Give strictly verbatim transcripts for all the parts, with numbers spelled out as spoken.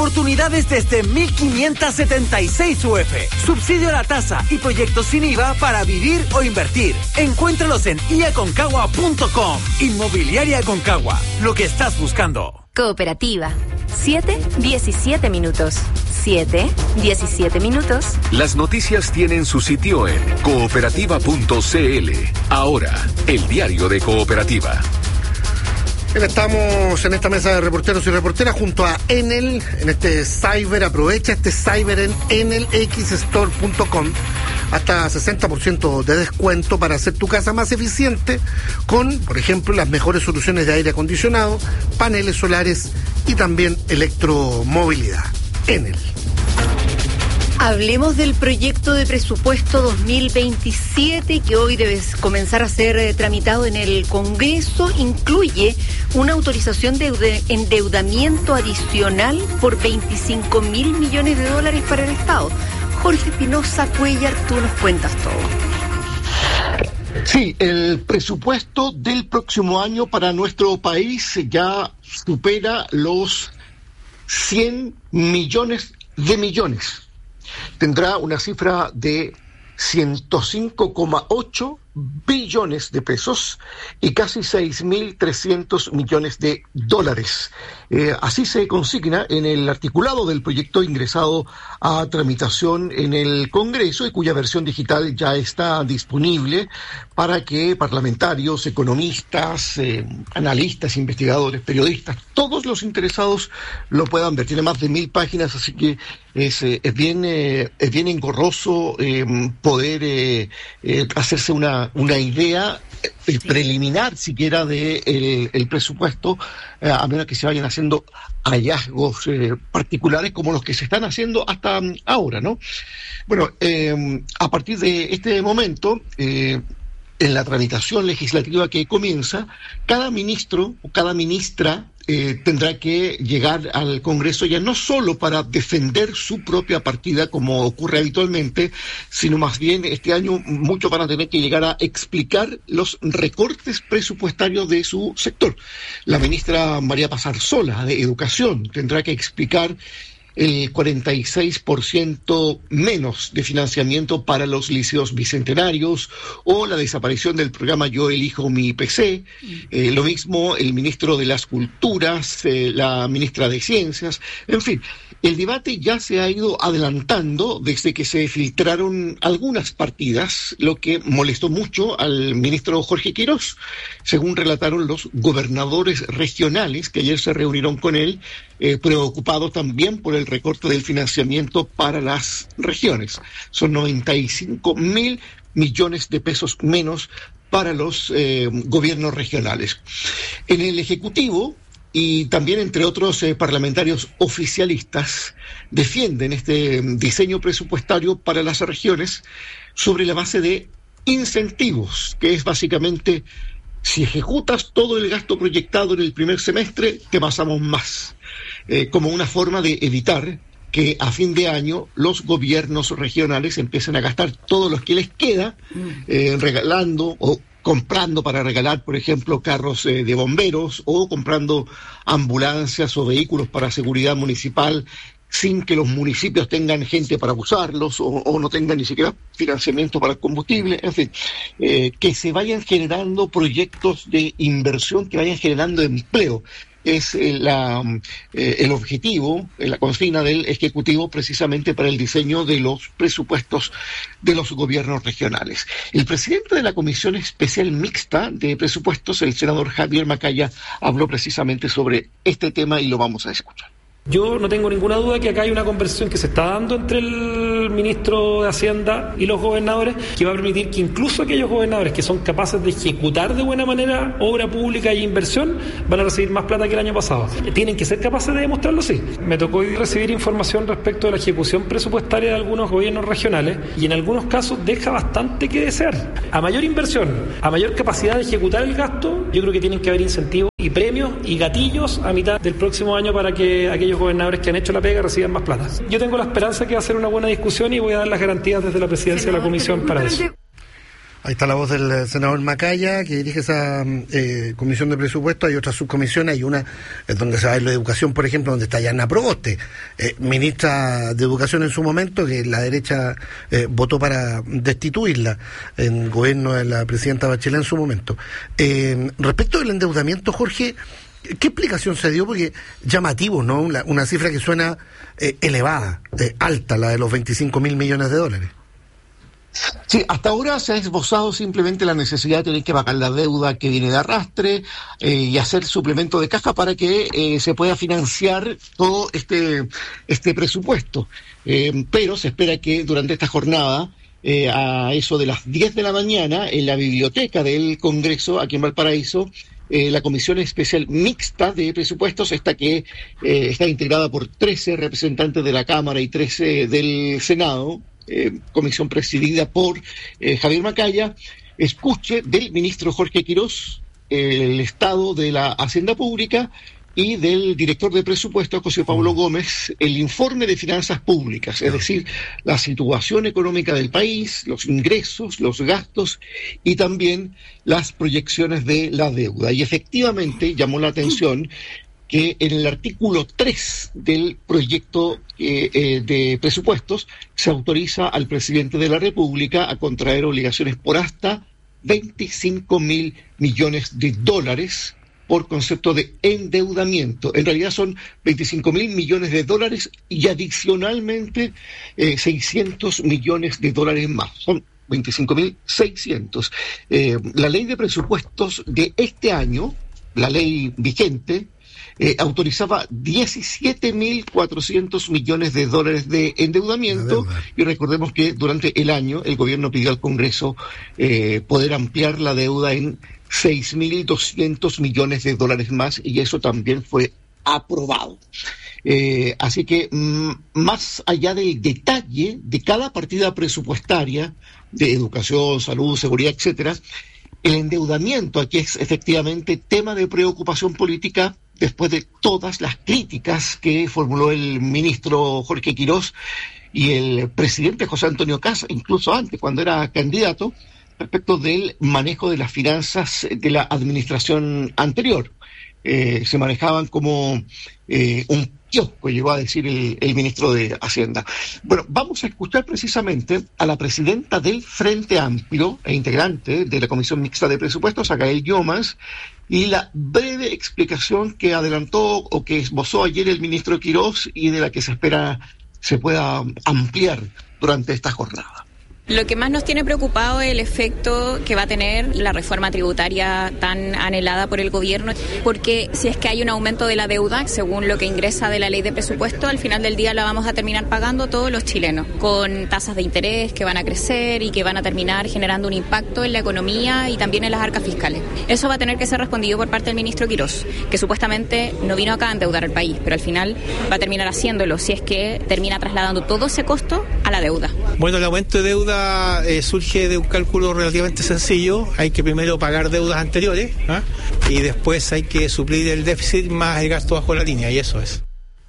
Oportunidades desde mil quinientos setenta y seis U F. Subsidio a la tasa y proyectos sin I V A para vivir o invertir. Encuéntralos en i a concagua punto com. Inmobiliaria Aconcagua. Lo que estás buscando. Cooperativa. siete, diecisiete minutos. siete, diecisiete minutos. Las noticias tienen su sitio en cooperativa punto c l. Ahora, el diario de Cooperativa. Estamos en esta mesa de reporteros y reporteras junto a Enel, en este cyber. Aprovecha este cyber en enel x store punto com. Hasta sesenta por ciento de descuento para hacer tu casa más eficiente con, por ejemplo, las mejores soluciones de aire acondicionado, paneles solares y también electromovilidad. Enel. Hablemos del proyecto de presupuesto dos mil veintisiete que hoy debe comenzar a ser eh, tramitado en el Congreso. Incluye una autorización de endeudamiento adicional por veinticinco mil millones de dólares para el Estado. Jorge Espinosa Cuellar, tú nos cuentas todo. Sí, el presupuesto del próximo año para nuestro país ya supera los cien millones de millones. Tendrá una cifra de ciento cinco coma ocho billones de pesos y casi seis mil trescientos millones de dólares. Eh, así se consigna en el articulado del proyecto ingresado a tramitación en el Congreso y cuya versión digital ya está disponible para que parlamentarios, economistas, eh, analistas, investigadores, periodistas, todos los interesados lo puedan ver. Tiene más de mil páginas, así que es, eh, es bien eh, es bien engorroso eh, poder eh, eh, hacerse una una idea eh, preliminar siquiera de el, el presupuesto, eh, a menos que se vayan haciendo hallazgos eh, particulares como los que se están haciendo hasta um, ahora, ¿no? Bueno, eh, a partir de este momento, eh, en la tramitación legislativa que comienza, cada ministro o cada ministra Eh, tendrá que llegar al Congreso ya no solo para defender su propia partida como ocurre habitualmente, sino más bien este año muchos van a tener que llegar a explicar los recortes presupuestarios de su sector. La ministra María Paz Arzola de Educación tendrá que explicar el cuarenta y seis por ciento menos de financiamiento para los liceos bicentenarios o la desaparición del programa Yo Elijo Mi P C, eh, lo mismo el ministro de las Culturas, eh, la ministra de Ciencias, en fin. El debate ya se ha ido adelantando desde que se filtraron algunas partidas, lo que molestó mucho al ministro Jorge Quirós, según relataron los gobernadores regionales que ayer se reunieron con él, eh, preocupados también por el recorte del financiamiento para las regiones. Son noventa y cinco mil millones de pesos menos para los eh, gobiernos regionales. En el Ejecutivo, y también entre otros eh, parlamentarios oficialistas, defienden este diseño presupuestario para las regiones sobre la base de incentivos, que es básicamente, si ejecutas todo el gasto proyectado en el primer semestre, te pasamos más, eh, como una forma de evitar que a fin de año los gobiernos regionales empiecen a gastar todo lo que les queda, eh, regalando o comprando para regalar, por ejemplo, carros eh, de bomberos o comprando ambulancias o vehículos para seguridad municipal sin que los municipios tengan gente para usarlos o, o no tengan ni siquiera financiamiento para el combustible, en fin, eh, que se vayan generando proyectos de inversión, que vayan generando empleo. Es eh, la, eh, el objetivo, eh, la consigna del Ejecutivo precisamente para el diseño de los presupuestos de los gobiernos regionales. El presidente de la Comisión Especial Mixta de Presupuestos, el senador Javier Macaya, habló precisamente sobre este tema y lo vamos a escuchar. Yo no tengo ninguna duda que acá hay una conversación que se está dando entre el ministro de Hacienda y los gobernadores que va a permitir que incluso aquellos gobernadores que son capaces de ejecutar de buena manera obra pública e inversión van a recibir más plata que el año pasado. Tienen que ser capaces de demostrarlo, sí. Me tocó hoy recibir información respecto de la ejecución presupuestaria de algunos gobiernos regionales y en algunos casos deja bastante que desear. A mayor inversión, a mayor capacidad de ejecutar el gasto, yo creo que tienen que haber incentivos y premios y gatillos a mitad del próximo año para que aquellos gobernadores que han hecho la pega reciban más plata. Yo tengo la esperanza que va a ser una buena discusión y voy a dar las garantías desde la presidencia de la comisión para eso. Ahí está la voz del senador Macaya, que dirige esa eh, comisión de presupuesto. Hay otras subcomisiones, hay una eh, donde se va a ver la educación, por ejemplo, donde está Yana Proboste, eh, ministra de Educación en su momento, que la derecha eh, votó para destituirla en el gobierno de la presidenta Bachelet en su momento. Eh, respecto del endeudamiento, Jorge, ¿qué explicación se dio? Porque llamativo, ¿no? Una, una cifra que suena eh, elevada, eh, alta, la de los veinticinco mil millones de dólares. Sí, hasta ahora se ha esbozado simplemente la necesidad de tener que pagar la deuda que viene de arrastre eh, y hacer suplemento de caja para que eh, se pueda financiar todo este, este presupuesto. Eh, pero se espera que durante esta jornada, eh, a eso de las diez de la mañana, en la biblioteca del Congreso, aquí en Valparaíso, Eh, la Comisión Especial Mixta de Presupuestos, esta que eh, está integrada por trece representantes de la Cámara y trece del Senado, eh, comisión presidida por eh, Javier Macaya, escuche del ministro Jorge Quirós eh, el estado de la Hacienda Pública y del director de presupuestos, José Pablo Gómez, el informe de finanzas públicas, es decir, la situación económica del país, los ingresos, los gastos y también las proyecciones de la deuda. Y efectivamente llamó la atención que en el artículo tres del proyecto eh, eh, de presupuestos se autoriza al presidente de la República a contraer obligaciones por hasta veinticinco mil millones de dólares por concepto de endeudamiento. En realidad son veinticinco mil millones de dólares y adicionalmente eh, seiscientos millones de dólares más. Son veinticinco mil seiscientos. Eh, la ley de presupuestos de este año, la ley vigente, eh, autorizaba diecisiete mil cuatrocientos millones de dólares de endeudamiento, y recordemos que durante el año el gobierno pidió al Congreso eh, poder ampliar la deuda en seis mil doscientos millones de dólares más, y eso también fue aprobado. Eh, así que mm, más allá del detalle de cada partida presupuestaria de educación, salud, seguridad, etcétera, el endeudamiento aquí es efectivamente tema de preocupación política después de todas las críticas que formuló el ministro Jorge Quirós y el presidente José Antonio Kast, incluso antes, cuando era candidato, respecto del manejo de las finanzas de la administración anterior. Eh, se manejaban como eh, un kiosco, llegó a decir el, el ministro de Hacienda. Bueno, vamos a escuchar precisamente a la presidenta del Frente Amplio e integrante de la Comisión Mixta de Presupuestos, a Gael Llomas, y la breve explicación que adelantó o que esbozó ayer el ministro Quirós y de la que se espera se pueda ampliar durante esta jornada. Lo que más nos tiene preocupado es el efecto que va a tener la reforma tributaria tan anhelada por el gobierno, porque si es que hay un aumento de la deuda, según lo que ingresa de la ley de presupuesto, al final del día la vamos a terminar pagando todos los chilenos, con tasas de interés que van a crecer y que van a terminar generando un impacto en la economía y también en las arcas fiscales. Eso va a tener que ser respondido por parte del ministro Quirós, que supuestamente no vino acá a endeudar al país, pero al final va a terminar haciéndolo si es que termina trasladando todo ese costo a la deuda. Bueno, el aumento de deuda Eh, surge de un cálculo relativamente sencillo. Hay que primero pagar deudas anteriores, ¿eh? y después hay que suplir el déficit más el gasto bajo la línea, y eso es.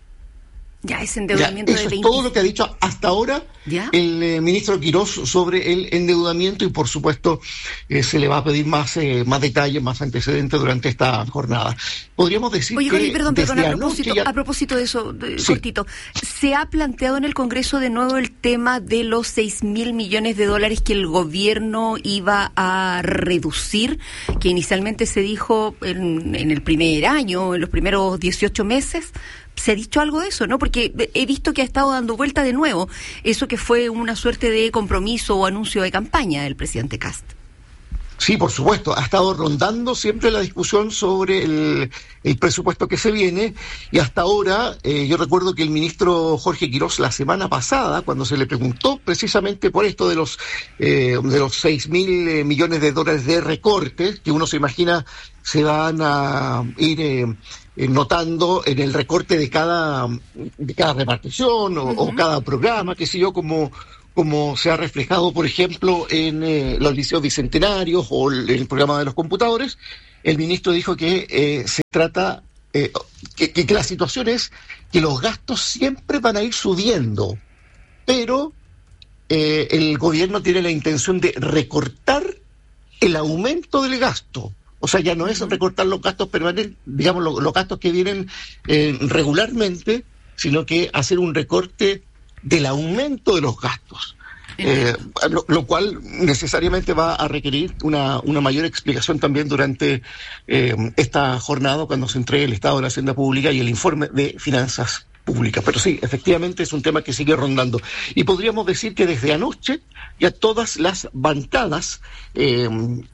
Ya, ese endeudamiento ya, eso de es todo lo que ha dicho hasta ahora ¿Ya? el eh, ministro Quirós sobre el endeudamiento, y por supuesto eh, se le va a pedir más eh, más detalles, más antecedentes durante esta jornada. Podríamos decir Oye, que Jorge, perdón, perdón, a propósito, ya... a propósito de eso, de, sí. cortito, ¿se ha planteado en el Congreso de nuevo el tema de los seis mil millones de dólares que el gobierno iba a reducir, que inicialmente se dijo en, en el primer año, en los primeros dieciocho meses? ¿Se ha dicho algo de eso, no? Porque he visto que ha estado dando vuelta de nuevo eso que fue una suerte de compromiso o anuncio de campaña del presidente Kast. Sí, por supuesto, ha estado rondando siempre la discusión sobre el, el presupuesto que se viene, y hasta ahora eh, yo recuerdo que el ministro Jorge Quirós la semana pasada, cuando se le preguntó precisamente por esto de los eh, de los seis mil eh, millones de dólares de recortes, que uno se imagina se van a ir eh, eh, notando en el recorte de cada de cada repartición o, uh-huh. o cada programa, qué sé yo, como como se ha reflejado, por ejemplo, en eh, los liceos bicentenarios o el, el programa de los computadores. El ministro dijo que eh, se trata, eh, que, que, que la situación es que los gastos siempre van a ir subiendo, pero eh, el gobierno tiene la intención de recortar el aumento del gasto. O sea, ya no es recortar los gastos permanentes, digamos, los, los gastos que vienen eh, regularmente, sino que hacer un recorte del aumento de los gastos. Eh, lo, lo cual necesariamente va a requerir una, una mayor explicación también durante eh, esta jornada cuando se entregue el Estado de la Hacienda Pública y el informe de finanzas públicas. Pero sí, efectivamente es un tema que sigue rondando. Y podríamos decir que desde anoche ya todas las bancadas eh,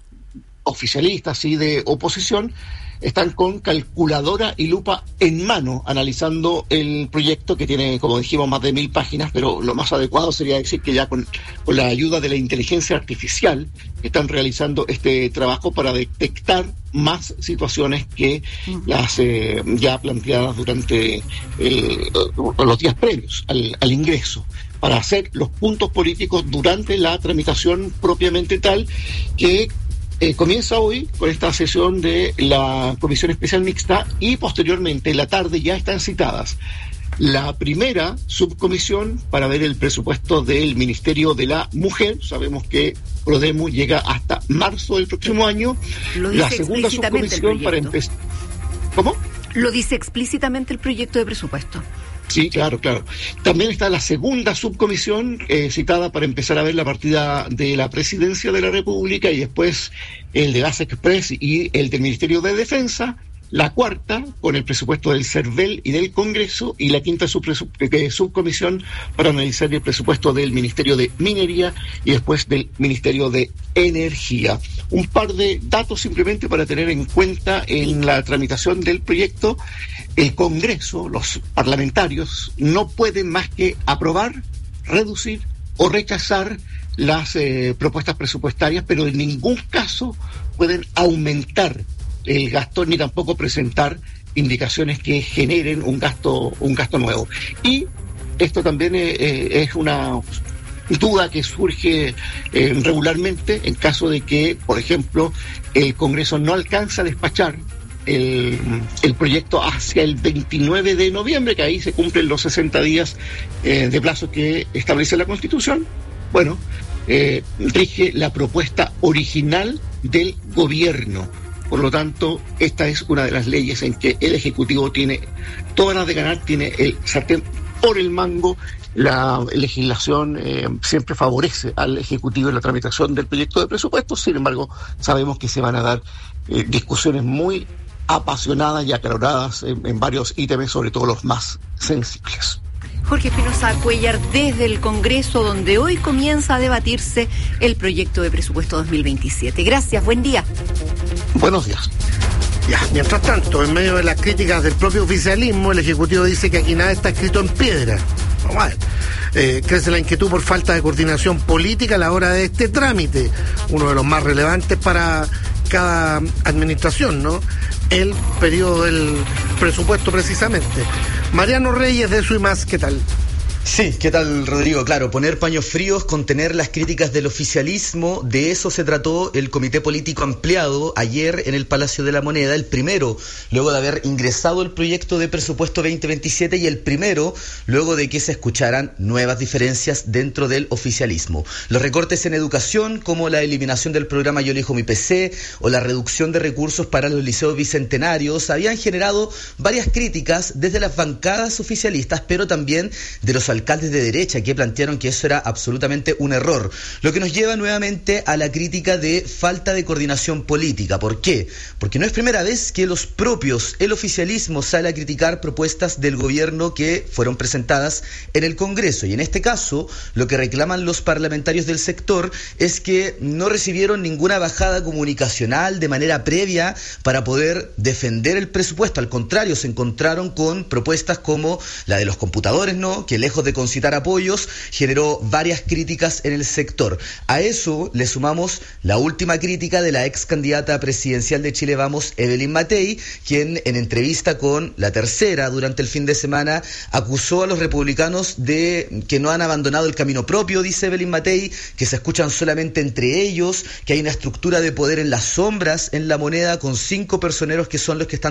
oficialistas y de oposición están con calculadora y lupa en mano analizando el proyecto que tiene, como dijimos, más de mil páginas, pero lo más adecuado sería decir que ya con, con la ayuda de la inteligencia artificial están realizando este trabajo para detectar más situaciones que las eh, ya planteadas durante eh, los días previos al, al ingreso, para hacer los puntos políticos durante la tramitación propiamente tal que Eh, comienza hoy con esta sesión de la Comisión Especial Mixta y posteriormente en la tarde ya están citadas la primera subcomisión para ver el presupuesto del Ministerio de la Mujer. Sabemos que Prodemu llega hasta marzo del próximo año. Lo dice la segunda subcomisión para empezar. ¿Cómo? Lo dice explícitamente el proyecto de presupuesto. Sí, claro, claro. También está la segunda subcomisión eh, citada para empezar a ver la partida de la Presidencia de la República y después el de Gas Express y el del Ministerio de Defensa. La cuarta con el presupuesto del CERVEL y del Congreso y la quinta subpresu- eh, subcomisión para analizar el presupuesto del Ministerio de Minería y después del Ministerio de Energía. Un par de datos simplemente para tener en cuenta en la tramitación del proyecto. El Congreso, los parlamentarios, no pueden más que aprobar, reducir o rechazar las eh, propuestas presupuestarias, pero en ningún caso pueden aumentar el gasto ni tampoco presentar indicaciones que generen un gasto un gasto nuevo. Y esto también eh, es una duda que surge eh, regularmente en caso de que, por ejemplo, el Congreso no alcanza a despachar el, el proyecto hacia el veintinueve de noviembre, que ahí se cumplen los sesenta días eh, de plazo que establece la Constitución. Bueno, eh, rige la propuesta original del gobierno. Por lo tanto, esta es una de las leyes en que el Ejecutivo tiene todas las de ganar, tiene el sartén por el mango. La legislación eh, siempre favorece al Ejecutivo en la tramitación del proyecto de presupuesto. Sin embargo, sabemos que se van a dar eh, discusiones muy apasionadas y acaloradas en, en varios ítems, sobre todo los más sensibles. Jorge Espinosa Cuellar desde el Congreso, donde hoy comienza a debatirse el proyecto de presupuesto dos mil veintisiete. Gracias, buen día. Buenos días. Ya, mientras tanto, en medio de las críticas del propio oficialismo, el Ejecutivo dice que aquí nada está escrito en piedra. Vamos a ver. Eh, crece la inquietud por falta de coordinación política a la hora de este trámite, uno de los más relevantes para cada administración, ¿no? El periodo del presupuesto precisamente. Mariano Reyes de Suimas, ¿qué tal? Sí, ¿qué tal, Rodrigo? Claro, poner paños fríos, contener las críticas del oficialismo, de eso se trató el Comité Político Ampliado ayer en el Palacio de la Moneda, el primero luego de haber ingresado el proyecto de presupuesto veinte veintisiete y el primero luego de que se escucharan nuevas diferencias dentro del oficialismo. Los recortes en educación, como la eliminación del programa Yo elijo mi P C o la reducción de recursos para los liceos bicentenarios, habían generado varias críticas desde las bancadas oficialistas, pero también de los alcaldes de derecha que plantearon que eso era absolutamente un error, lo que nos lleva nuevamente a la crítica de falta de coordinación política. ¿Por qué? Porque no es primera vez que los propios, el oficialismo sale a criticar propuestas del gobierno que fueron presentadas en el Congreso, y en este caso lo que reclaman los parlamentarios del sector es que no recibieron ninguna bajada comunicacional de manera previa para poder defender el presupuesto. Al contrario, se encontraron con propuestas como la de los computadores, ¿no?, que lejos de concitar apoyos, generó varias críticas en el sector. A eso le sumamos la última crítica de la ex candidata presidencial de Chile Vamos, Evelyn Matei, quien en entrevista con La Tercera durante el fin de semana acusó a los republicanos de que no han abandonado el camino propio, dice Evelyn Matei, que se escuchan solamente entre ellos, que hay una estructura de poder en las sombras en la Moneda con cinco personeros que son los que están tomando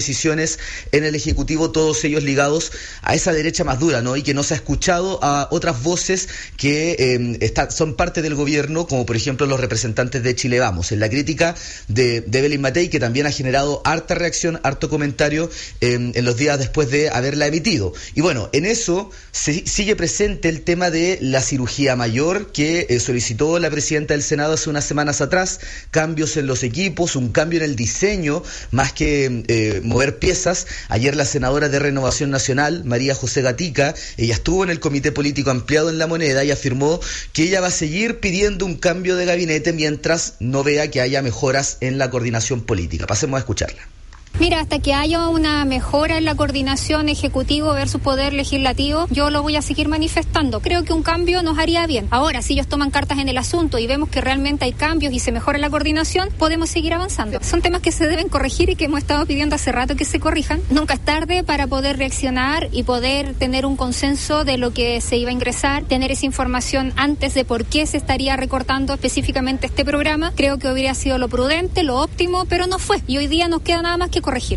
decisiones en el Ejecutivo, todos ellos ligados a esa derecha más dura, ¿no? Y que no se ha escuchado a otras voces que eh, está, son parte del gobierno, como por ejemplo los representantes de Chile Vamos, en la crítica de, de Evelyn Matei, que también ha generado harta reacción, harto comentario eh, en los días después de haberla emitido. Y bueno, en eso se, sigue presente el tema de la cirugía mayor que eh, solicitó la presidenta del Senado hace unas semanas atrás, cambios en los equipos, un cambio en el diseño, más que eh, mover piezas. Ayer la senadora de Renovación Nacional, María José Gatica, ella estuvo en el Comité Político Ampliado en La Moneda y afirmó que ella va a seguir pidiendo un cambio de gabinete mientras no vea que haya mejoras en la coordinación política. Pasemos a escucharla. Mira, hasta que haya una mejora en la coordinación ejecutivo versus poder legislativo, yo lo voy a seguir manifestando. Creo que un cambio nos haría bien. Ahora, si ellos toman cartas en el asunto y vemos que realmente hay cambios y se mejora la coordinación, podemos seguir avanzando. Son temas que se deben corregir y que hemos estado pidiendo hace rato que se corrijan. Nunca es tarde para poder reaccionar y poder tener un consenso de lo que se iba a ingresar, tener esa información antes de por qué se estaría recortando específicamente este programa. Creo que hubiera sido lo prudente, lo óptimo, pero no fue. Y hoy día nos queda nada más que corregir.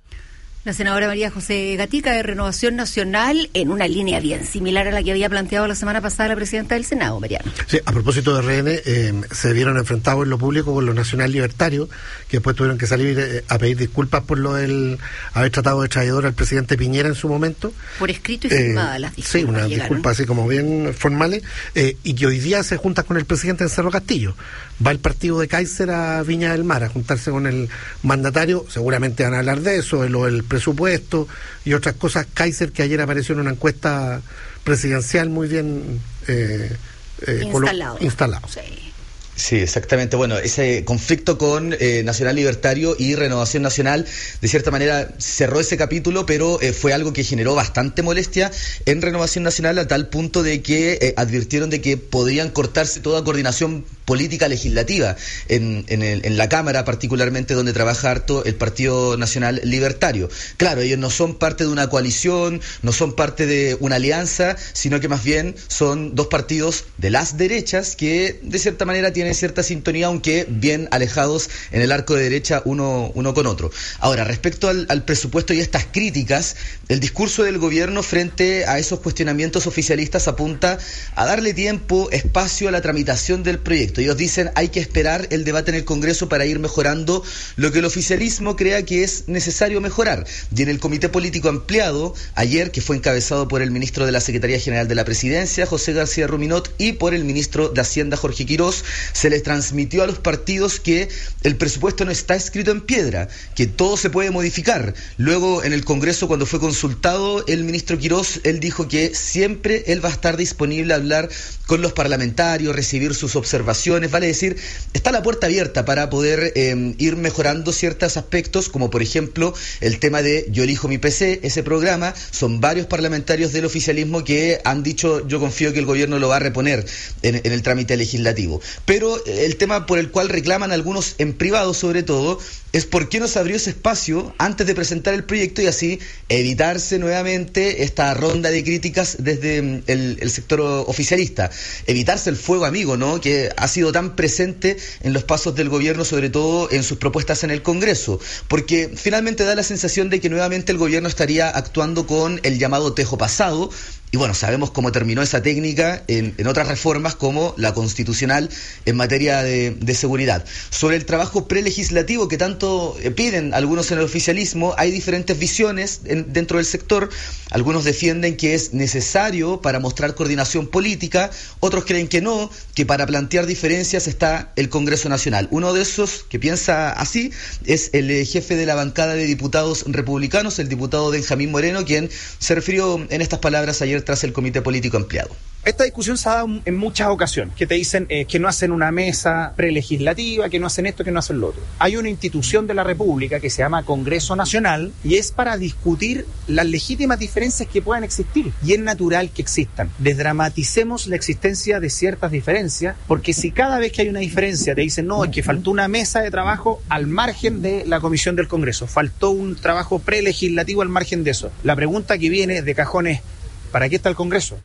La senadora María José Gatica de Renovación Nacional, en una línea bien similar a la que había planteado la semana pasada la presidenta del Senado, Mariano. Sí, a propósito de R N, eh, se vieron enfrentados en lo público con los nacional libertarios, que después tuvieron que salir eh, a pedir disculpas por lo del haber tratado de traidor al presidente Piñera en su momento. Por escrito y firmadas eh, las disculpas. Sí, unas disculpas así como bien formales, eh, y que hoy día se junta con el presidente en Cerro Castillo. Va el partido de Kaiser a Viña del Mar a juntarse con el mandatario, seguramente van a hablar de eso, de lo del presupuesto y otras cosas. Kaiser, que ayer apareció en una encuesta presidencial muy bien eh, eh, instalado. instalado. Sí. Sí, exactamente. Bueno, ese conflicto con eh, Nacional Libertario y Renovación Nacional, de cierta manera cerró ese capítulo, pero eh, fue algo que generó bastante molestia en Renovación Nacional, a tal punto de que eh, advirtieron de que podrían cortarse toda coordinación política legislativa en, en, el, en la Cámara, particularmente donde trabaja harto el Partido Nacional Libertario. Claro, ellos no son parte de una coalición, no son parte de una alianza, sino que más bien son dos partidos de las derechas que de cierta manera tienen cierta sintonía, aunque bien alejados en el arco de derecha uno, uno con otro. Ahora, respecto al, al presupuesto y estas críticas, el discurso del gobierno frente a esos cuestionamientos oficialistas apunta a darle tiempo, espacio a la tramitación del proyecto. Ellos dicen hay que esperar el debate en el Congreso para ir mejorando lo que el oficialismo crea que es necesario mejorar. Y en el Comité Político Ampliado, ayer, que fue encabezado por el ministro de la Secretaría General de la Presidencia, José García Ruminot, y por el ministro de Hacienda, Jorge Quirós, se les transmitió a los partidos que el presupuesto no está escrito en piedra, que todo se puede modificar. Luego, en el Congreso, cuando fue consultado el ministro Quirós, él dijo que siempre él va a estar disponible a hablar con los parlamentarios, recibir sus observaciones, vale decir, está la puerta abierta para poder eh, ir mejorando ciertos aspectos, como por ejemplo el tema de Yo elijo mi P C, ese programa. Son varios parlamentarios del oficialismo que han dicho, yo confío que el gobierno lo va a reponer en, en el trámite legislativo. Pero el tema por el cual reclaman algunos en privado sobre todo es por qué no se abrió ese espacio antes de presentar el proyecto y así evitarse nuevamente esta ronda de críticas desde el, el sector oficialista, evitarse el fuego amigo, ¿no?, que ha sido tan presente en los pasos del gobierno, sobre todo en sus propuestas en el Congreso, porque finalmente da la sensación de que nuevamente el gobierno estaría actuando con el llamado tejo pasado. Y bueno, sabemos cómo terminó esa técnica en, en otras reformas como la constitucional en materia de, de seguridad. Sobre el trabajo prelegislativo que tanto eh, piden algunos en el oficialismo, hay diferentes visiones en, dentro del sector. Algunos defienden que es necesario para mostrar coordinación política, otros creen que no, que para plantear diferencias está el Congreso Nacional. Uno de esos que piensa así es el eh, jefe de la bancada de diputados republicanos, el diputado Benjamín Moreno, quien se refirió en estas palabras ayer tras el Comité Político Ampliado. Esta discusión se ha dado en muchas ocasiones, que te dicen eh, que no hacen una mesa prelegislativa, que no hacen esto, que no hacen lo otro. Hay una institución de la República que se llama Congreso Nacional y es para discutir las legítimas diferencias que puedan existir, y es natural que existan. Desdramaticemos la existencia de ciertas diferencias, porque si cada vez que hay una diferencia te dicen no, es que faltó una mesa de trabajo al margen de la comisión del Congreso, faltó un trabajo prelegislativo al margen de eso. La pregunta que viene de cajón es, ¿para qué está el Congreso?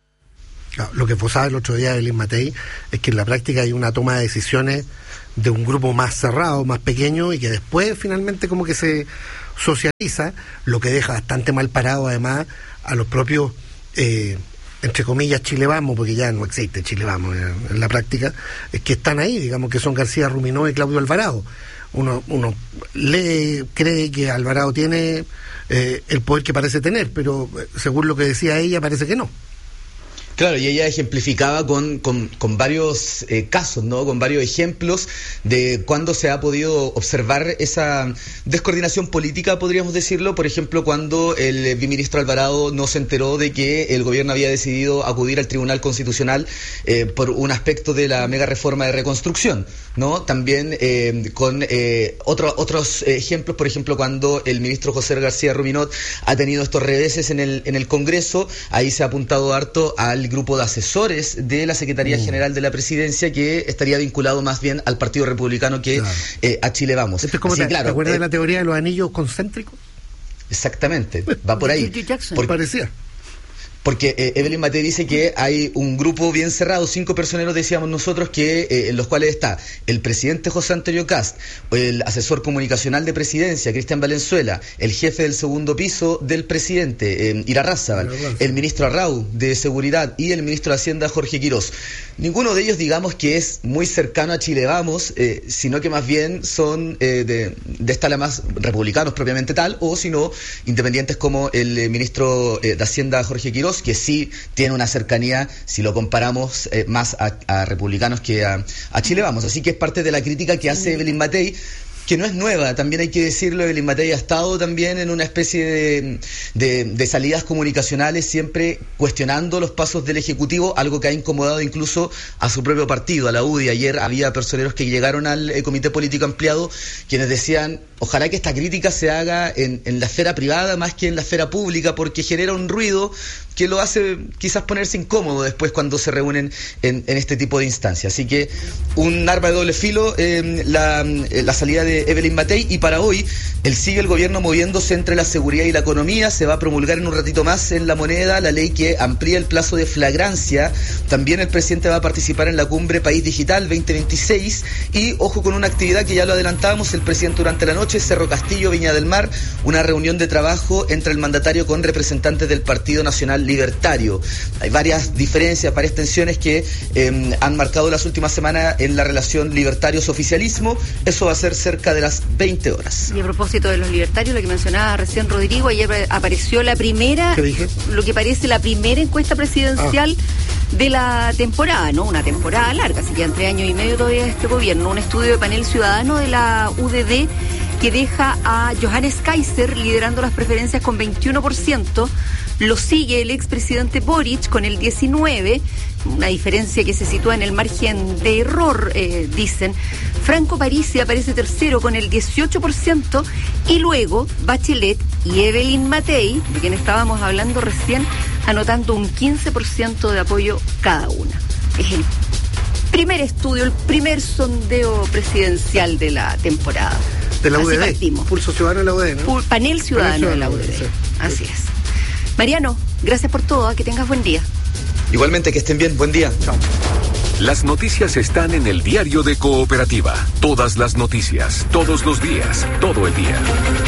Lo que posaba el otro día Evelyn Matei es que en la práctica hay una toma de decisiones de un grupo más cerrado, más pequeño, y que después finalmente como que se socializa, lo que deja bastante mal parado además a los propios, eh, entre comillas, Chile Vamos, porque ya no existe Chile Vamos en, en la práctica, es que están ahí, digamos que son García Ruminó y Claudio Alvarado. Uno, uno lee, cree que Alvarado tiene eh, el poder que parece tener, pero según lo que decía ella, parece que no. Claro, y ella ejemplificaba con, con, con varios eh, casos, ¿no? Con varios ejemplos de cuando se ha podido observar esa descoordinación política, podríamos decirlo. Por ejemplo, cuando el viceministro Alvarado no se enteró de que el gobierno había decidido acudir al Tribunal Constitucional eh, por un aspecto de la mega reforma de reconstrucción, ¿no? También eh, con eh, otro, otros ejemplos, por ejemplo, cuando el ministro José García Ruminot ha tenido estos reveses en el, en el Congreso, ahí se ha apuntado harto al grupo de asesores de la Secretaría mm. General de la Presidencia, que estaría vinculado más bien al Partido Republicano que claro. eh, a Chile Vamos. Esto es como, Así, te, claro, ¿te acuerdas eh, de la teoría de los anillos concéntricos? Exactamente, va por ahí. Por, parecía. Porque eh, Evelyn Matei dice que hay un grupo bien cerrado, cinco personeros, decíamos nosotros, que eh, en los cuales está el presidente José Antonio Kast, el asesor comunicacional de Presidencia, Cristian Valenzuela, el jefe del segundo piso del presidente, eh, Irarrázaval, el ministro Arrau de Seguridad y el ministro de Hacienda, Jorge Quirós. Ninguno de ellos, digamos, que es muy cercano a Chile Vamos, eh, sino que más bien son eh, de, de esta la más republicanos propiamente tal, o si no, independientes como el eh, ministro eh, de Hacienda, Jorge Quirós, que sí tiene una cercanía, si lo comparamos eh, más a, a republicanos que a, a Chile Vamos. Así que es parte de la crítica que hace Evelyn Matei, que no es nueva, también hay que decirlo. Evelyn Matei ha estado también en una especie de, de, de salidas comunicacionales, siempre cuestionando los pasos del Ejecutivo, algo que ha incomodado incluso a su propio partido, a la U D I. Ayer había personeros que llegaron al eh, Comité Político Ampliado, quienes decían, ojalá que esta crítica se haga en, en la esfera privada más que en la esfera pública, porque genera un ruido que lo hace quizás ponerse incómodo después cuando se reúnen en, en este tipo de instancias. Así que un arma de doble filo, eh, la, eh, la salida de Evelyn Matei. Y para hoy, él sigue el gobierno moviéndose entre la seguridad y la economía. Se va a promulgar en un ratito más en La Moneda la ley que amplía el plazo de flagrancia. También el presidente va a participar en la cumbre País Digital veinte veintiséis. Y ojo con una actividad que ya lo adelantábamos, el presidente durante la noche, Cerro Castillo, Viña del Mar, una reunión de trabajo entre el mandatario con representantes del Partido Nacional Libertario. Hay varias diferencias, varias tensiones que eh, han marcado las últimas semanas en la relación libertarios-oficialismo. Eso va a ser cerca de las veinte horas. Y a propósito de los libertarios, lo que mencionaba recién Rodrigo, ayer apareció la primera, lo que parece la primera encuesta presidencial ah. de la temporada, ¿no? Una temporada larga, así que entre años y medio todavía este gobierno. Un estudio de panel ciudadano de la U D D que deja a Johannes Kaiser liderando las preferencias con veintiuno por ciento. Lo sigue el expresidente Boric con el diecinueve por ciento, una diferencia que se sitúa en el margen de error, eh, dicen. Franco Parisi aparece tercero con el dieciocho por ciento, y luego Bachelet y Evelyn Matei, de quien estábamos hablando recién, anotando un quince por ciento de apoyo cada una. Es el primer estudio, el primer sondeo presidencial de la temporada. De la U D D. Pulso Ciudadano de la U D D, ¿no? Pul- panel Ciudadano de la U D D. Sí. Así es. Mariano, gracias por todo, que tengas buen día. Igualmente, que estén bien, buen día. Chao. Las noticias están en el diario de Cooperativa. Todas las noticias, todos los días, todo el día.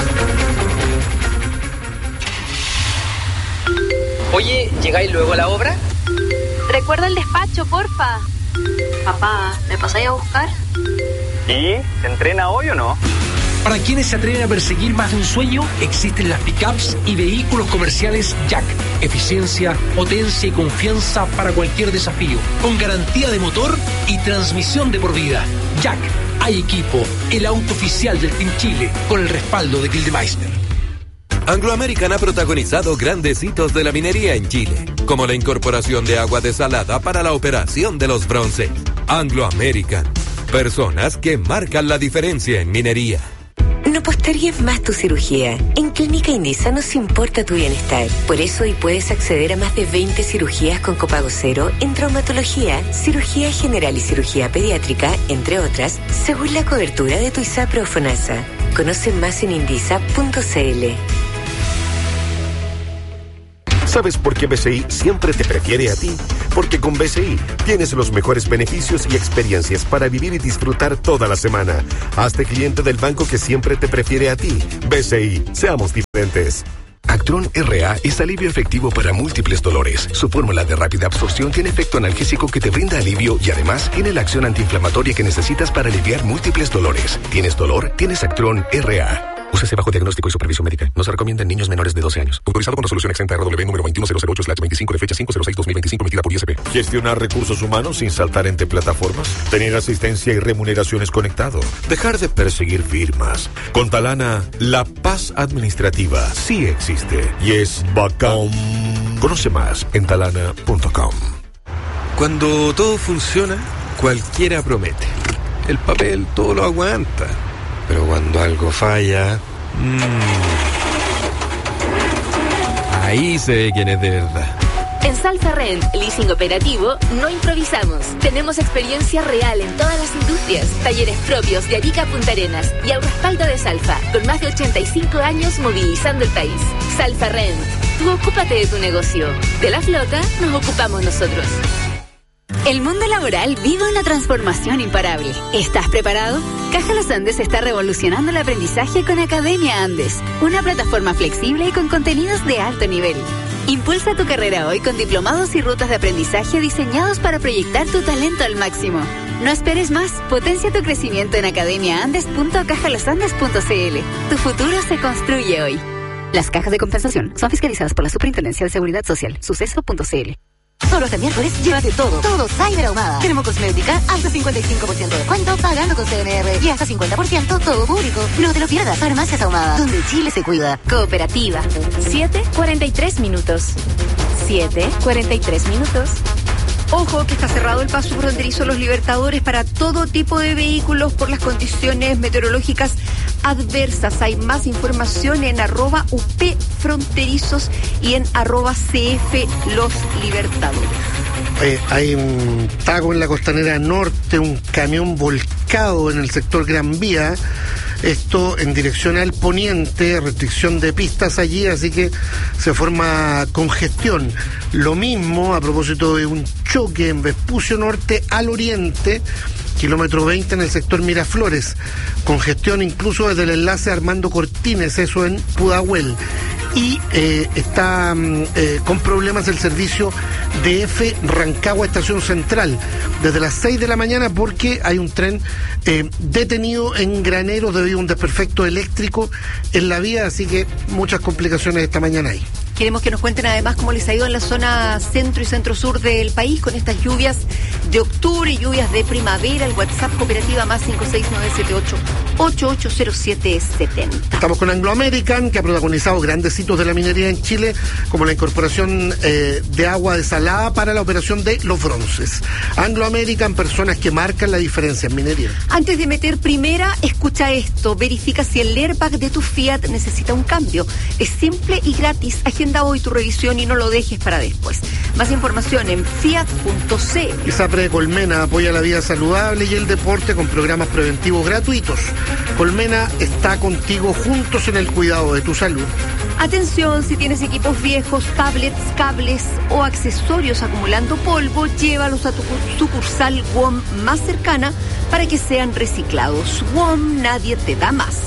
Oye, ¿llegáis luego a la obra? Recuerda el despacho, porfa. Papá, ¿me pasáis a buscar? ¿Y se entrena hoy o no? Para quienes se atreven a perseguir más de un sueño, existen las pickups y vehículos comerciales Jack. Eficiencia, potencia y confianza para cualquier desafío. Con garantía de motor y transmisión de por vida. Jack, hay equipo, el auto oficial del Team Chile, con el respaldo de Gildemeister. Anglo American ha protagonizado grandes hitos de la minería en Chile, como la incorporación de agua desalada para la operación de los bronces. Anglo American, personas que marcan la diferencia en minería. No postergues más tu cirugía. En Clínica Indisa nos importa tu bienestar. Por eso hoy puedes acceder a más de veinte cirugías con copago cero en traumatología, cirugía general y cirugía pediátrica, entre otras, según la cobertura de tu ISAPRE o FONASA. Conoce más en indisa punto c l. ¿Sabes por qué B C I siempre te prefiere a ti? Porque con B C I tienes los mejores beneficios y experiencias para vivir y disfrutar toda la semana. Hazte cliente del banco que siempre te prefiere a ti. B C I, seamos diferentes. Actron R A es alivio efectivo para múltiples dolores. Su fórmula de rápida absorción tiene efecto analgésico que te brinda alivio y además tiene la acción antiinflamatoria que necesitas para aliviar múltiples dolores. ¿Tienes dolor? Tienes Actron R A. Úsese bajo diagnóstico y supervisión médica. No se recomienda en niños menores de doce años. Autorizado con resolución exenta R W número veintiuno cero cero ocho slash veinticinco de fecha cinco cero seis dos mil veinticinco emitida por I S P. Gestionar recursos humanos sin saltar entre plataformas. Tener asistencia y remuneraciones conectado. Dejar de perseguir firmas. Con Talana, la paz administrativa sí existe y es bacán. Conoce más en talana punto com. Cuando todo funciona, cualquiera promete. El papel todo lo aguanta. Pero cuando algo falla, mmm, ahí se ve quién es de verdad. En Salfa Rent, leasing operativo, no improvisamos. Tenemos experiencia real en todas las industrias, talleres propios de Arica a Punta Arenas y al respaldo de Salfa, con más de ochenta y cinco años movilizando el país. Salfa Rent, tú ocúpate de tu negocio. De la flota nos ocupamos nosotros. El mundo laboral vive una transformación imparable. ¿Estás preparado? Caja Los Andes está revolucionando el aprendizaje con Academia Andes, una plataforma flexible y con contenidos de alto nivel. Impulsa tu carrera hoy con diplomados y rutas de aprendizaje diseñados para proyectar tu talento al máximo. No esperes más, potencia tu crecimiento en academia andes punto caja los andes punto c l. Tu futuro se construye hoy. Las cajas de compensación son fiscalizadas por la Superintendencia de Seguridad Social, suceso punto c l. Solo este miércoles llévate todo, todo Cyber Ahumada. Tenemos cosmética, hasta cincuenta y cinco por ciento de descuento pagando con C M R y hasta cincuenta por ciento todo público. No te lo pierdas, Farmacias Ahumada, donde Chile se cuida. Cooperativa, siete cuarenta y tres minutos. siete cuarenta y tres minutos. Ojo que está cerrado el paso fronterizo Los Libertadores para todo tipo de vehículos por las condiciones meteorológicas adversas. Hay más información en arroba U P Fronterizos y en arroba C F Los Libertadores. Eh, hay un taco en la costanera norte, un camión volcado en el sector Gran Vía. Esto en dirección al poniente, restricción de pistas allí, así que se forma congestión. Lo mismo a propósito de un choque en Vespucio Norte al oriente, kilómetro veinte en el sector Miraflores. Congestión incluso desde el enlace Armando Cortines, eso en Pudahuel. Y eh, está eh, con problemas el servicio D F Rancagua Estación Central desde las seis de la mañana porque hay un tren eh, detenido en Granero debido a un desperfecto eléctrico en la vía, así que muchas complicaciones esta mañana ahí. Queremos que nos cuenten además cómo les ha ido en la zona centro y centro-sur del país con estas lluvias de octubre y lluvias de primavera. El WhatsApp cooperativa más cinco seis nueve siete ocho ocho ocho cero siete siete cero. Estamos con Anglo American, que ha protagonizado grandes hitos de la minería en Chile, como la incorporación eh, de agua desalada para la operación de los bronces. Anglo American, personas que marcan la diferencia en minería. Antes de meter primera, escucha esto. Verifica si el airbag de tu Fiat necesita un cambio. Es simple y gratis. Agenda hoy tu revisión y no lo dejes para después. Más información en fiat punto c l. ISAPRE Colmena apoya la vida saludable y el deporte con programas preventivos gratuitos. Colmena está contigo, juntos en el cuidado de tu salud. Atención, si tienes equipos viejos, tablets, cables o accesorios acumulando polvo, llévalos a tu sucursal W O M más cercana para que sean reciclados. W O M, nadie te da más.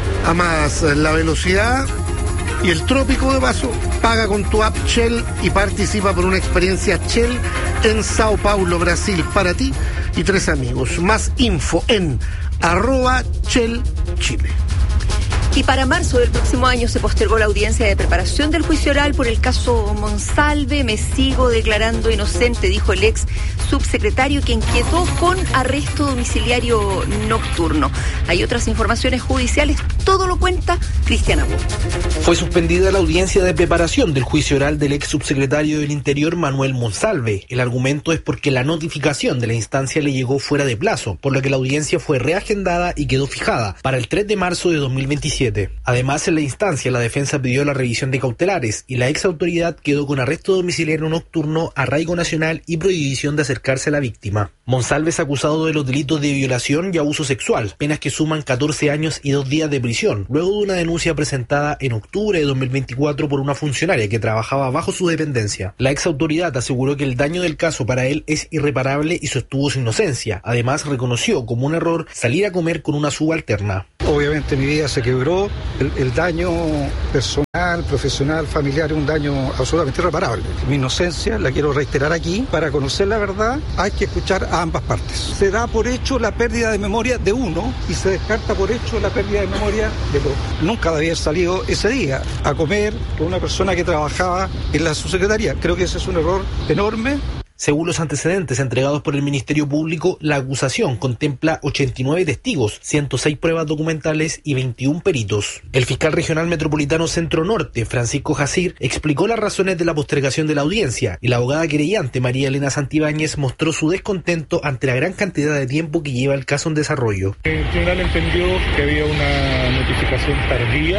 Amas la velocidad y el trópico de paso. Paga con tu app Shell y participa por una experiencia Shell en Sao Paulo, Brasil, para ti y tres amigos. Más info en arroba Shell Chile. Y para marzo del próximo año se postergó la audiencia de preparación del juicio oral por el caso Monsalve. Me sigo declarando inocente, dijo el ex subsecretario, quien quedó con arresto domiciliario nocturno. Hay otras informaciones judiciales, todo lo cuenta Cristian Abu. Fue suspendida la audiencia de preparación del juicio oral del ex subsecretario del Interior Manuel Monsalve. El argumento es porque la notificación de la instancia le llegó fuera de plazo, por lo que la audiencia fue reagendada y quedó fijada para el tres de marzo de dos mil veintisiete. diecisiete. Además, en la instancia, la defensa pidió la revisión de cautelares y la ex autoridad quedó con arresto domiciliario nocturno, arraigo nacional y prohibición de acercarse a la víctima. Monsalve es acusado de los delitos de violación y abuso sexual, penas que suman catorce años y dos días de prisión, luego de una denuncia presentada en octubre de dos mil veinticuatro por una funcionaria que trabajaba bajo su dependencia. La ex autoridad aseguró que el daño del caso para él es irreparable y sostuvo su inocencia. Además, reconoció como un error salir a comer con una subalterna. Obviamente mi vida se quebró, el, el daño personal, profesional, familiar es un daño absolutamente irreparable. Mi inocencia la quiero reiterar aquí. Para conocer la verdad hay que escuchar a ambas partes. Se da por hecho la pérdida de memoria de uno y se descarta por hecho la pérdida de memoria de dos. Nunca debía haber salido ese día a comer con una persona que trabajaba en la subsecretaría. Creo que ese es un error enorme. Según los antecedentes entregados por el Ministerio Público, la acusación contempla ochenta y nueve testigos, ciento seis pruebas documentales y veintiún peritos. El fiscal regional metropolitano Centro Norte, Francisco Jacir, explicó las razones de la postergación de la audiencia y la abogada querellante María Elena Santibáñez mostró su descontento ante la gran cantidad de tiempo que lleva el caso en desarrollo. El tribunal entendió que había una notificación tardía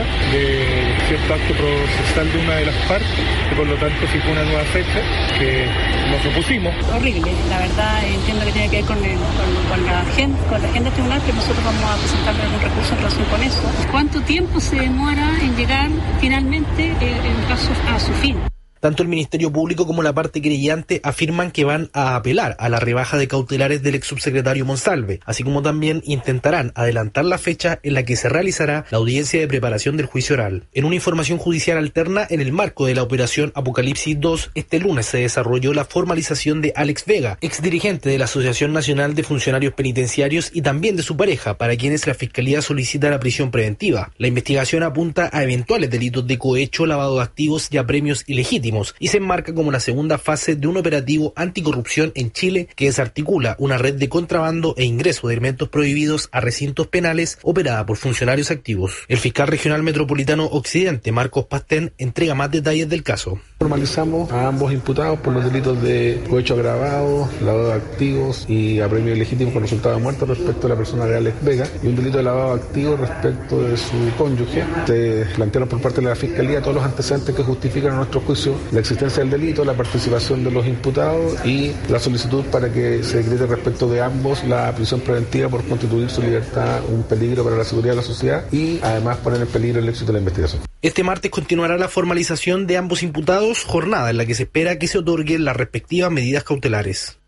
de cierto acto procesal de una de las partes, que por lo tanto fijó una nueva fecha que nos opusimos. Horrible, la verdad entiendo que tiene que ver con, el, con, con la agenda, con la agenda tribunal, pero nosotros vamos a presentarle algún recurso en relación con eso. ¿Cuánto tiempo se demora en llegar finalmente eh, el caso a su fin? Tanto el Ministerio Público como la parte querellante afirman que van a apelar a la rebaja de cautelares del ex subsecretario Monsalve, así como también intentarán adelantar la fecha en la que se realizará la audiencia de preparación del juicio oral. En una información judicial alterna, en el marco de la operación Apocalipsis dos, este lunes se desarrolló la formalización de Alex Vega, ex dirigente de la Asociación Nacional de Funcionarios Penitenciarios y también de su pareja, para quienes la Fiscalía solicita la prisión preventiva. La investigación apunta a eventuales delitos de cohecho, lavado de activos y apremios ilegítimos, y se enmarca como la segunda fase de un operativo anticorrupción en Chile que desarticula una red de contrabando e ingreso de elementos prohibidos a recintos penales operada por funcionarios activos. El fiscal regional metropolitano Occidente, Marcos Pastén, entrega más detalles del caso. Formalizamos a ambos imputados por los delitos de cohecho agravado, lavado de activos y apremio ilegítimo con resultado de muerte respecto a la persona de Alex Vega, y un delito de lavado de activos respecto de su cónyuge. Se plantearon por parte de la Fiscalía todos los antecedentes que justifican a nuestro juicio la existencia del delito, la participación de los imputados y la solicitud para que se decrete respecto de ambos la prisión preventiva por constituir su libertad un peligro para la seguridad de la sociedad y además poner en peligro el éxito de la investigación. Este martes continuará la formalización de ambos imputados, jornada en la que se espera que se otorguen las respectivas medidas cautelares.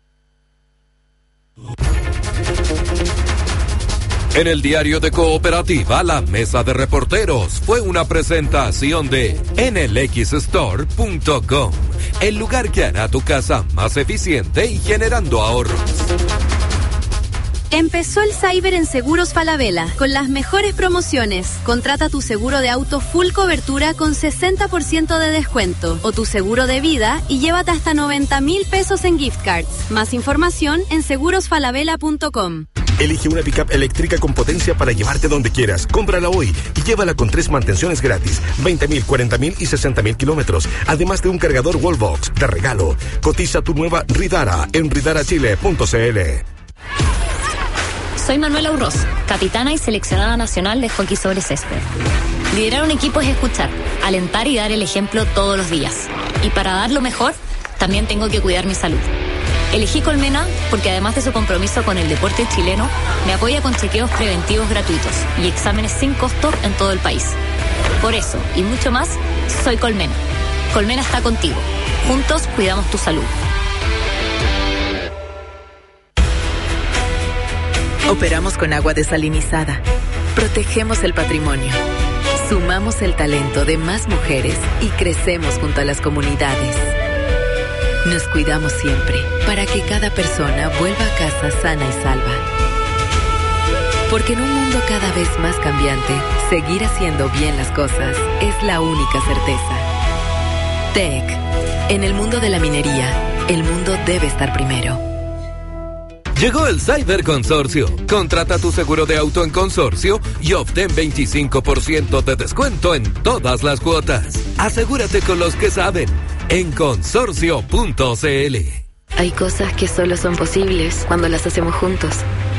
En el diario de Cooperativa, la mesa de reporteros fue una presentación de en el x store punto com, el lugar que hará tu casa más eficiente y generando ahorros. Empezó el Cyber en Seguros Falabella, con las mejores promociones. Contrata tu seguro de auto full cobertura con sesenta por ciento de descuento, o tu seguro de vida y llévate hasta noventa mil pesos en gift cards. Más información en seguros falabella punto com. Elige una pickup eléctrica con potencia para llevarte donde quieras. Cómprala hoy y llévala con tres mantenciones gratis, veinte mil, cuarenta mil y sesenta mil kilómetros, además de un cargador Wallbox de regalo. Cotiza tu nueva Ridara en ridara chile punto c l. Soy Manuela Urroz, capitana y seleccionada nacional de hockey sobre césped. Liderar un equipo es escuchar, alentar y dar el ejemplo todos los días. Y para dar lo mejor, también tengo que cuidar mi salud. Elegí Colmena porque además de su compromiso con el deporte chileno, me apoya con chequeos preventivos gratuitos y exámenes sin costo en todo el país. Por eso, y mucho más, soy Colmena. Colmena está contigo. Juntos cuidamos tu salud. Operamos con agua desalinizada. Protegemos el patrimonio. Sumamos el talento de más mujeres y crecemos junto a las comunidades. Nos cuidamos siempre para que cada persona vuelva a casa sana y salva. Porque en un mundo cada vez más cambiante, seguir haciendo bien las cosas es la única certeza. T E C. En el mundo de la minería, el mundo debe estar primero. Llegó el Cyber Consorcio. Contrata tu seguro de auto en Consorcio y obtén veinticinco por ciento de descuento en todas las cuotas. Asegúrate con los que saben en consorcio punto c l. Hay cosas que solo son posibles cuando las hacemos juntos.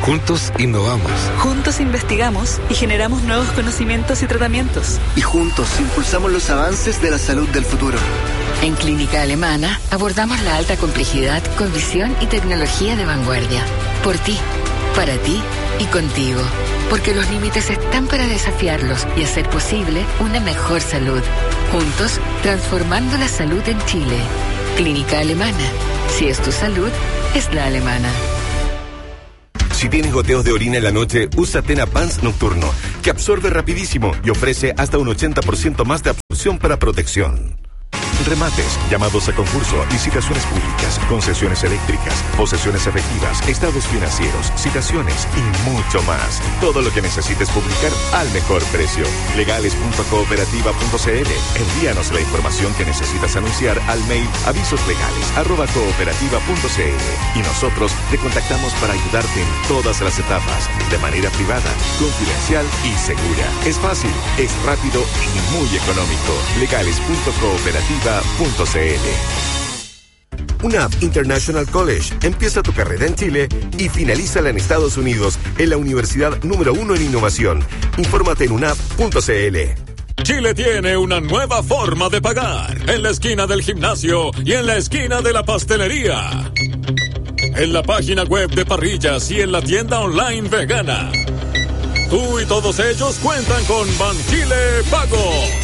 Juntos innovamos. Juntos investigamos y generamos nuevos conocimientos y tratamientos. Y juntos impulsamos los avances de la salud del futuro. En Clínica Alemana abordamos la alta complejidad con visión y tecnología de vanguardia. Por ti, para ti y contigo. Porque los límites están para desafiarlos y hacer posible una mejor salud. Juntos, transformando la salud en Chile. Clínica Alemana. Si es tu salud, es la alemana. Si tienes goteos de orina en la noche, usa Tena Pants Nocturno, que absorbe rapidísimo y ofrece hasta un ochenta por ciento más de absorción para protección. Remates, llamados a concurso, licitaciones públicas, concesiones eléctricas, posesiones efectivas, estados financieros, citaciones y mucho más. Todo lo que necesites publicar al mejor precio. legales punto cooperativa punto cl. Envíanos la información que necesitas anunciar al mail avisoslegales arroba cooperativa punto cl y nosotros te contactamos para ayudarte en todas las etapas, de manera privada, confidencial y segura. Es fácil, es rápido y muy económico. legales punto cooperativa punto cl. U N A P International College empieza tu carrera en Chile y finalízala en Estados Unidos en la universidad número uno en innovación. Infórmate en u n a p punto cl. Chile tiene una nueva forma de pagar, en la esquina del gimnasio y en la esquina de la pastelería. En la página web de Parrillas y en la tienda online vegana. Tú y todos ellos cuentan con Banchile Pago.